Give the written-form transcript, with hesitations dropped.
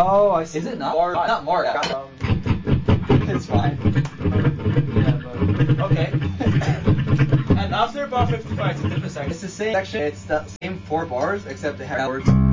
Oh, I see. Is it not? Not Mark. It's fine. Yeah, but okay. And after bar 55, it's a different section. It's the same section. It's the same 4 bars, except they have words.